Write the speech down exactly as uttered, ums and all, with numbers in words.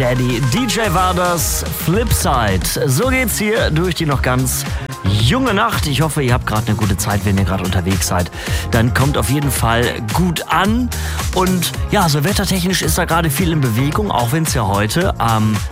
Daddy, D J war das, Flipside. So geht's hier durch die noch ganz junge Nacht. Ich hoffe, ihr habt gerade eine gute Zeit, wenn ihr gerade unterwegs seid. Dann kommt auf jeden Fall gut an. Und ja, so wettertechnisch ist da gerade viel in Bewegung, auch wenn es ja heute am